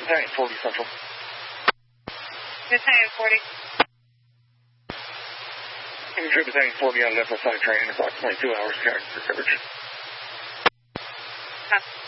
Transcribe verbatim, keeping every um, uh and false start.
Battalion forty Central. Battalion forty. Infantry Battalion forty on left side training, approximately two hours carrying for coverage. Huh.